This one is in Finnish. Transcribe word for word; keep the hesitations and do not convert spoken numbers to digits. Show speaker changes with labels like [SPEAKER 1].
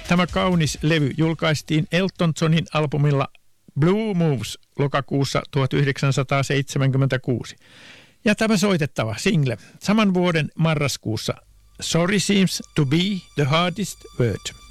[SPEAKER 1] Tämä kaunis levy julkaistiin Elton Johnin albumilla Blue Moves lokakuussa tuhatyhdeksänsataaseitsemänkymmentäkuusi. Ja tämä soitettava single saman vuoden marraskuussa Sorry Seems to be the hardest word.